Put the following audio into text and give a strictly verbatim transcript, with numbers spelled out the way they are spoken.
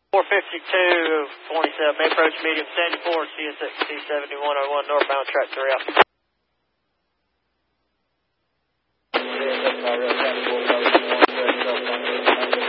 four fifty-two, twenty-seven, may approach medium Sandy Ford, C S X T seventy-one oh one, northbound track three out.